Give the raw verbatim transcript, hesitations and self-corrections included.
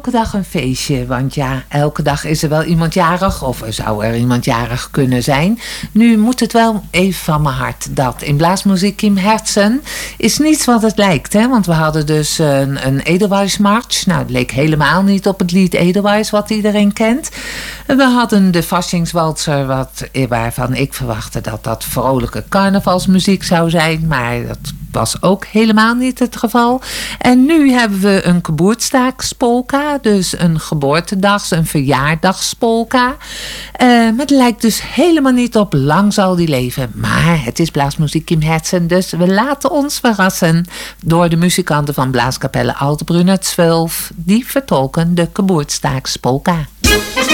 elke dag een feestje. Want ja, elke dag is er wel iemand jarig. Of er zou er iemand jarig kunnen zijn. Nu moet het wel even van mijn hart. Dat in Blaasmuziek Kim Hertzen is niets wat het lijkt. Hè? Want we hadden dus een, een Edelweissmarch. Nou, het leek helemaal niet op het lied Edelweiss wat iedereen kent. We hadden de Faschingswalzer, wat, waarvan ik verwachtte dat dat vrolijke carnavalsmuziek zou zijn. Maar dat was ook helemaal niet het geval. En nu hebben we een Geburtstagspolka. Dus een geboortedags, een verjaardagspolka. Uh, maar het lijkt dus helemaal niet op Lang zal die leven. Maar het is Blaasmuziek Kim Hertzen. Dus we laten ons verrassen door de muzikanten van Blaaskapelle Altebrunner twaalf. Die vertolken de Geburtstagspolka.